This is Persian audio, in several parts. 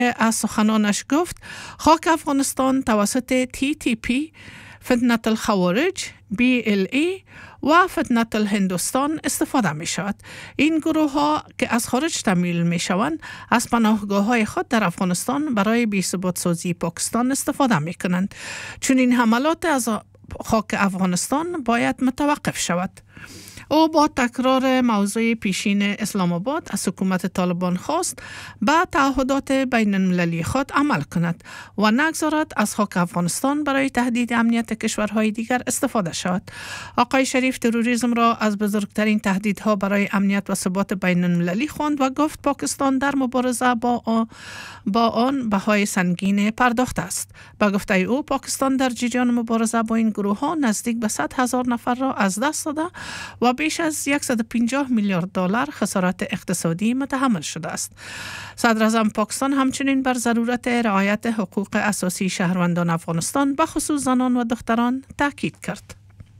از سخنانش گفت خاک افغانستان توسط TTP، فتنة الخوارج، BLA و فتنة الهندوستان استفاده می شود. این گروه ها که از خارج تمویل می شوند از پناهگاه های خود در افغانستان برای بی‌ثبات سازی پاکستان استفاده می کنند. چون این حملات از خاک افغانستان باید متوقف شود. او با تکرار موضوع پیشین اسلام آباد از حکومت طالبان خواست به تعهدات بین المللی خود عمل کند و نگذارد از خاک افغانستان برای تهدید امنیت کشورهای دیگر استفاده شود. آقای شریف تروریسم را از بزرگترین تهدیدها برای امنیت و ثبات بین المللی خواند و گفت پاکستان در مبارزه با آن بهای سنگین پرداخته است. با گفته او پاکستان در جریان مبارزه با این گروه ها نزدیک به 100,000 نفر را از دست داده و بیش از 150 میلیارد دلار خسارت اقتصادی متحمل شده است. صدر اعظم پاکستان همچنین بر ضرورت رعایت حقوق اساسی شهروندان افغانستان به خصوص زنان و دختران تاکید کرد.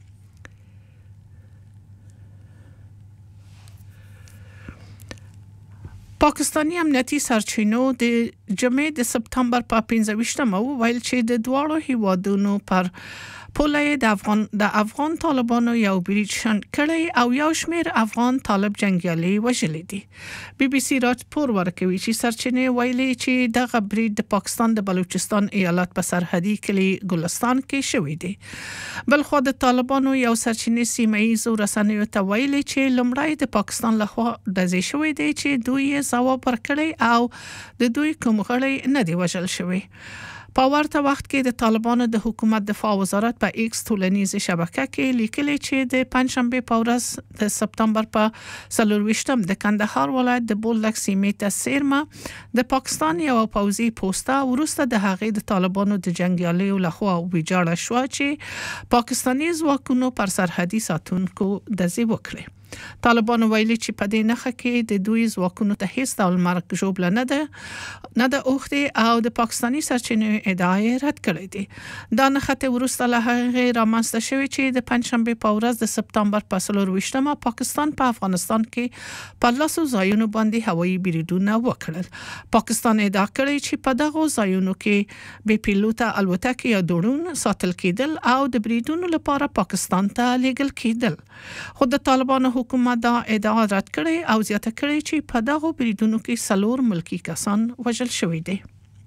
پاکستانی امنیتي سرچینو د جمعې د سپتامبر په 15 ویل چې د دواړو هیوادونو پر پوله د افغان طالبانو یو برید شن کړی او یو شمیر افغان طالب جنگیالي وژلي دي. BBC راپور ورکوي چې سرچینې ویلي چې دغه برید د پاکستان د بلوچستان ایالت په سرحدي کلی ګلستان کې شوی دی. بلخو د طالبانو یو سرچینې سیمه‌ایزو رسنیو ته ویلي چې لومړی د پاکستان لخوا ډزې شوی دی چې دوی ځواب ورکړی او د دوی کوم غړي نه دی وژل شوی. په ورته وخت کې د طالبانو د حکومت دفاع وزارت په ایکس ټولنیزه شبکه کې لیکلي چې د پنځشنبه په ورځ د سپتامبر په 24 د کندهار ولایت د بولدک سیمې ته سیرمه د پاکستان یو پوځي پوسټه ورسته د هغې د طالبانو د جنگیالیو لخوا ویجاړه شو چې پاکستاني ځواکونو پر سرحدي ساتونکو دزې وکړي. طالبان ویلي چې په دې نخښه کې د دوی ځواکونو ته هیڅ ډول مرګ ژوبله نه ده اوښتې او د پاکستاني سرچینو ادعای رد کړی دي. دا نښه ته وروسته له هغې رامنځته شوې چې د پنځشنبې په ورځ د سپتامبر په 24 پاکستان په افغانستان کې په لاسو ځایونو باندې هوایي بریدونه وکړل. پاکستان ادعا کړی چې په دغو ځایونو کې بې پیلوټه الوتکې یا ډرون ساتل کېدل او د بریدونو لپاره پاکستان ته لیږل کېدل. خو د طالبانو حکومت دا ادعا رد کړي او زیاته کړي چې په دغو بریدونو کې 4 ملکی کسان وژل شوي دي.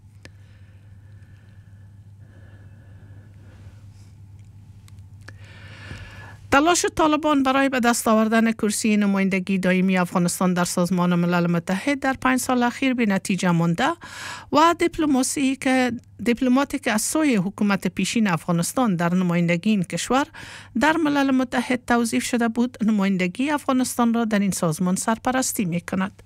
تلاش طالبان برای به دست آوردن کرسی نمایندگی دائمی افغانستان در سازمان ملل متحد در 5 سال اخیر به نتیجه مانده و دیپلماتی که از سوی حکومت پیشین افغانستان در نمایندگی این کشور در ملل متحد توظیف شده بود، نمایندگی افغانستان را در این سازمان سرپرستی می کند.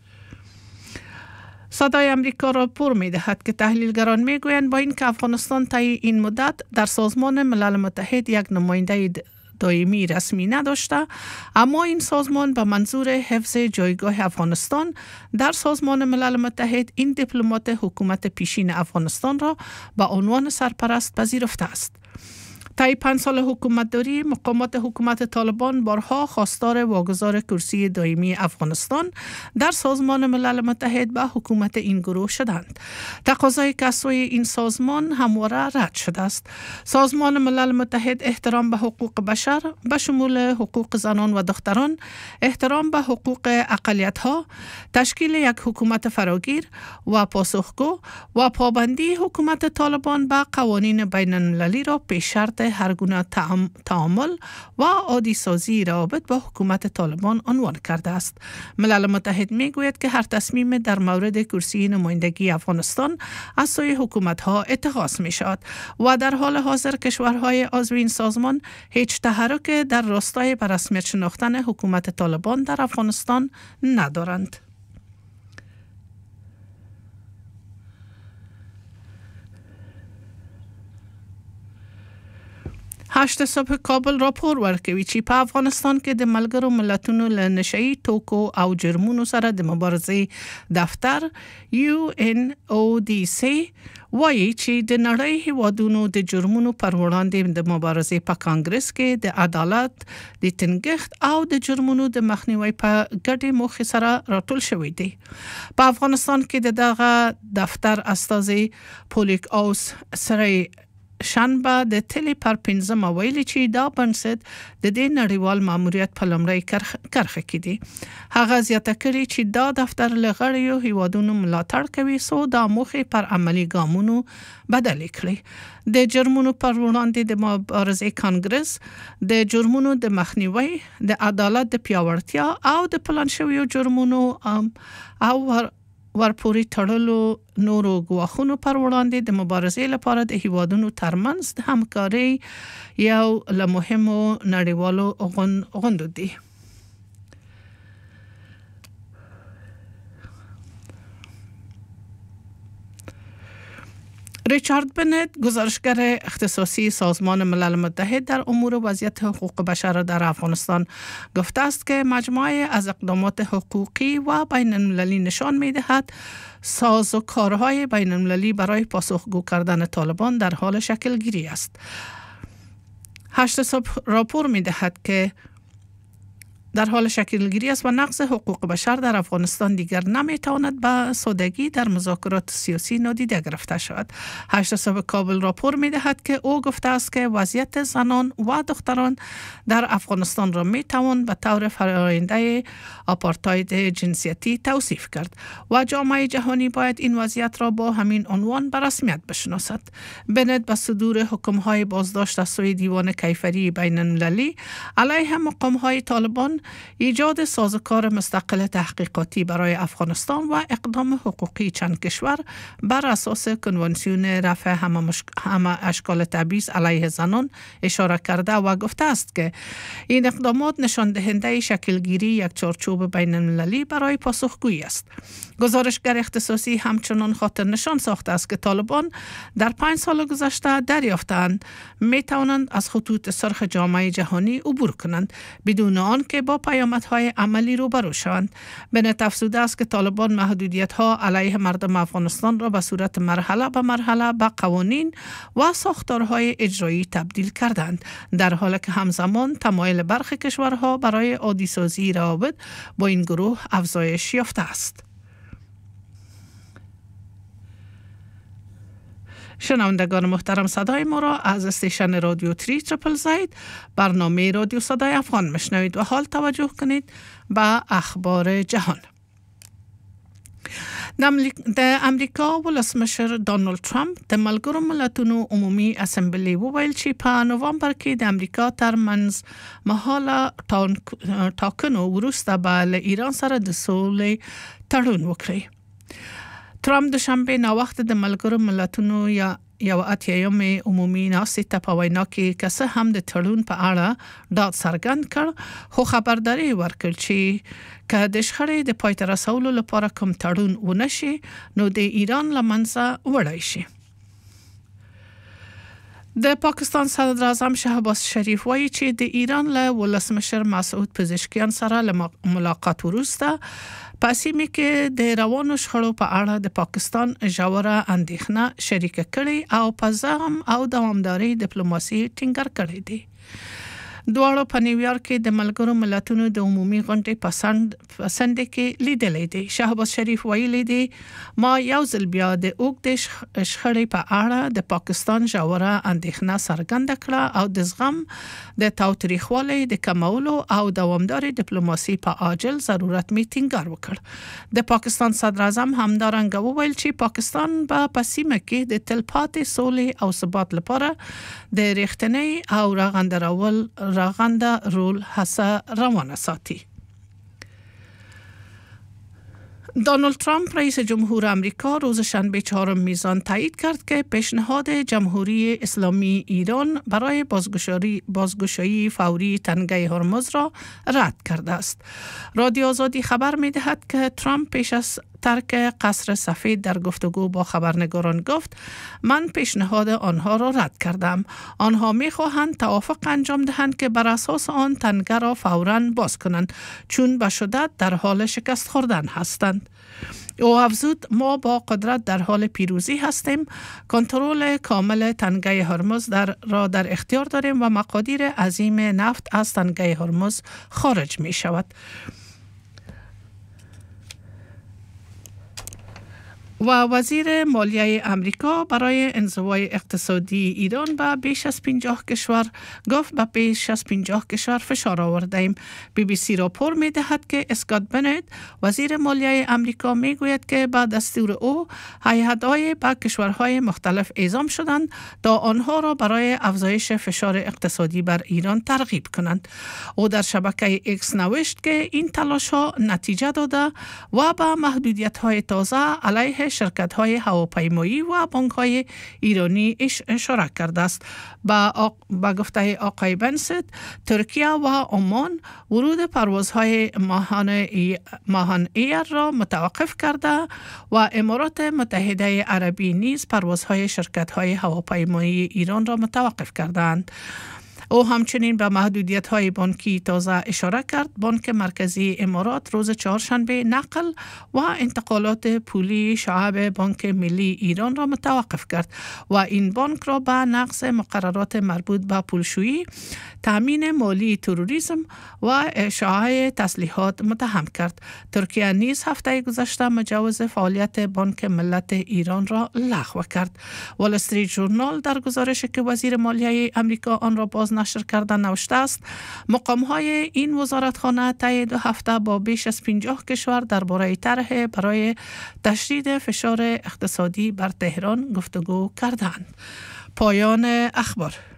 صدای امریکا راپور می دهد که تحلیلگران می گویند با اینکه افغانستان طی این مدت در سازمان ملل متحد یک نماینده دائمی رسمی نداشته، اما این سازمان به منظور حفظ جایگاه افغانستان در سازمان ملل متحد این دیپلمات حکومت پیشین افغانستان را به عنوان سرپرست پذیرفته است. طی 5 سال حکومتداری مقامات حکومت طالبان بارها خواستار واگذار کرسی دائمی افغانستان در سازمان ملل متحد به حکومت این گروه شدند. تقاضای که از سوی این سازمان همواره رد شده است. سازمان ملل متحد احترام به حقوق بشر به شمول حقوق زنان و دختران، احترام به حقوق اقلیت‌ها، تشکیل یک حکومت فراگیر و پاسخگو و پابندی حکومت طالبان به قوانین بین المللی را پیش شرط هر گونه تعامل و عادی سازی روابط با حکومت طالبان عنوان کرده است. ملل متحد می گوید که هر تصمیم در مورد کرسی نمایندگی افغانستان از سوی حکومت ها اتخاذ می شود و در حال حاضر کشورهای عضو این سازمان هیچ تحرک در راستای به رسمیت شناختن حکومت طالبان در افغانستان ندارند. 8 صبح کابل راپور ورکوي چې په افغانستان کې د ملګرو ملتونو له نشئی توکو او جرمونو سره د مبارزې دفتر UNODC وایي چې د نړۍ هیوادونو د جرمونو پر وړاندې د مبارزې په کانګرس کې د عدالت د تنګښت او د جرمونو د مخنیوي په ګډې موخې سره راټول شوی دی. په افغانستان کې دغه دفتر استازي پولیک اوس سره شنبه د تلی پر 15 ویلي چې دا بنسټ د دې نړیوال ماموریت په لمړی کرخه کې دی. هغه زیاته کړي چې دا دفتر لغړیو هیوادونو ملاتړ کوي سو دا موخې پر عملی ګامونو بدل کړي. د جرمونو پر وړاندې د مبارزې کانګرس د جرمونو د مخنیوي د عدالت د پیاوړتیا او د پلان شویو جرمونو او ورپوري تړلو نورو غواخونو پر وړاندې د مبارزې لپاره د هیوادونو ترمنځ د همکارۍ یو له مهمو نړیوالو غونډو دی. ریچارد بنت گزارشگر اختصاصی سازمان ملل متحد در امور وضعیت حقوق بشر در افغانستان گفته است که مجموعه از اقدامات حقوقی و بین المللی نشان می‌دهد سازوکارهای بین المللی برای پاسخگو کردن طالبان در حال شکل گیری است. 8 صبح راپور می‌دهد که در حال شکلگیری است و نقض حقوق بشر در افغانستان دیگر نمیتواند به سادگی در مذاکرات سیاسی نادیده گرفته شود. 8 صبح کابل راپور میدهد که او گفته است که وضعیت زنان و دختران در افغانستان را میتوان به طور فراینده آپارتاید جنسیتی توصیف کرد و جامعه جهانی باید این وضعیت را با همین عنوان به رسمیت بشناسد. بنت به صدور حکم‌های بازداشت از سوی دیوان کیفری بین المللی علیه مقام‌های طالبان، ایجاد سازوکار مستقل تحقیقاتی برای افغانستان و اقدام حقوقی چند کشور بر اساس کنوانسیون رفع همه اشکال تبعیض علیه زنان اشاره کرده و گفته است که این اقدامات نشان دهنده شکلگیری یک چارچوب بین المللی برای پاسخگویی است. گزارشگر اختصاصی همچنان خاطر نشان ساخته است که طالبان در 5 سال گذشته دریافتند می توانند از خطوط سرخ جامعه جهانی عبور کنند بدون آنکه با پیامدهای عملی روبرو شوند. بنت افزوده است که طالبان محدودیت‌ها علیه مردم افغانستان را به صورت مرحله به مرحله به قوانین و ساختارهای اجرایی تبدیل کردند، در حالی که همزمان تمایل برخی کشورها برای عادی‌سازی روابط با این گروه افزایش یافته است. شنوندگان محترم، صدای ما را از استیشن رادیو 3 زید برنامه رادیو صدای افغان میشنوید و حال توجه کنید به اخبار جهان. د امریکا ولسمشر دونالد ترامپ د ملګرو ملتونو عمومي اسمبلی وویل چې په نوامبر کې د امریکا ترمنځ مهاله ټاکنو وروسته به له ایران سره د سولې تړون وکړي. ترامپ د شنبه ناوخته د ملګرو ملتونو یو اتیایم عمومي ناستې ته په وینا کې که څه هم د تړون په اړه ډاډ څرګند کړ، خو خبرداری ورکړ چې که د شخړې د پای ته رسولو لپاره کوم تړون ونه شي نو د ایران له منځه وړی شي. د پاکستان صدر اعظم شهباز شریف وایي چې د ایران له ولسمشر مسعود پزشکیان سره له ملاقات وروسته په سیمه کې د روانو شخړو په اړه د پاکستان ژوره اندېښنه شریکه کړې او په زغم او دوامداري ډیپلوماسي ټینګار کړې دي. دواړو په نیویارک کې د ملګرو ملتونو د عمومي غونډې په سند کې لیدلې دي. شهباز شریف ویلي دي ما یو ځل بیا د اوږدې شخړې په اړه د پاکستان ژوره اندېښنه څرګنده کړه او د زغم د تاوتریخوالي د کمولو او دوامداري ډیپلوماسي په عاجل ضرورت می ټینګار وکړ. د پاکستان صدر اعظم همدارنګه وویل چې پاکستان په سیمه کې د تلپاتې سولې او ثبات لپاره د رښتینی او رغنده رول هڅه روانه ساتي. دونالد ترامپ رئیس جمهور آمریکا روز شنبه 4 میزان تایید کرد که پیشنهاد جمهوری اسلامی ایران برای بازگشایی فوری تنگه هرمز را رد کرده است. رادیو آزادی خبر می‌دهد که ترامپ پیش از ترک قصر سفید در گفتگو با خبرنگاران گفت من پیشنهاد آنها را رد کردم. آنها می‌خواهند توافق انجام دهند که بر اساس آن تنگه را فوراً باز کنند چون به شدت در حال شکست خوردن هستند. او افزود ما با قدرت در حال پیروزی هستیم. کنترل کامل تنگه هرمز را در اختیار داریم و مقادیر عظیم نفت از تنگه هرمز خارج می شود. و وزیر مالیه امریکا برای انزوای اقتصادی ایران به بیش از 50 کشور گفت به بیش از 50 کشور فشار آورده ایم. BBC راپور می دهد که اسکات بنت وزیر مالیه امریکا می گوید که با دستور او هیئت‌های به کشورهای مختلف اعزام شدند تا آنها را برای افزایش فشار اقتصادی بر ایران ترغیب کنند. او در شبکه ایکس نوشت که این تلاش ها نتیجه داده و به محدودیت های تازه علیه شرکت های هواپیمایی و بانک های ایرانی اشاره کرده است. با گفته آقای بنست، ترکیه و عمان ورود پروازهای ماهان ایر را متوقف کرده و امارات متحده عربی نیز پروازهای شرکت های هواپیمایی ایران را متوقف کردند. او همچنین به محدودیت‌های بانکی تازه اشاره کرد. بانک مرکزی امارات روز چهارشنبه نقل و انتقالات پولی شعب بانک ملی ایران را متوقف کرد و این بانک را به نقض مقررات مربوط به پولشویی، تامین مالی تروریسم و اشاعه تسلیحات متهم کرد. ترکیه نیز هفته گذشته مجوز فعالیت بانک ملت ایران را لغو کرد. وال استریت ژورنال در گزارشی که وزیر مالیه امریکا آن را باز نشر کرده نوشته است مقام‌های این وزارتخانه طی 2 هفته با بیش از 50 کشور درباره طرح برای تشدید فشار اقتصادی بر تهران گفتگو کردند. پایان اخبار.